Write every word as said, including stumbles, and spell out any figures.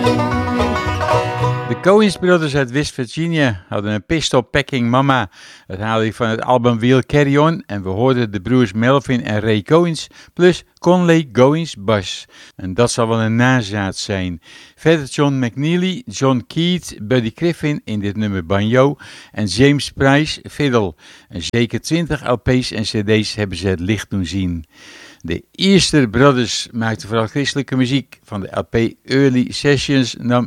De Coens Brothers uit West Virginia hadden een Pistol Packing Mama. Dat haalde ik van het album We'll Carry On. En we hoorden de broers Melvin en Ray Coens plus Conley Goins bas. En dat zal wel een nazaat zijn. Verder John McNeely, John Keith, Buddy Griffin in dit nummer banjo en James Price fiddle. En zeker twintig L P's en cd's hebben ze het licht doen zien. De Easter Brothers maakten vooral christelijke muziek. Van de L P Early Sessions nam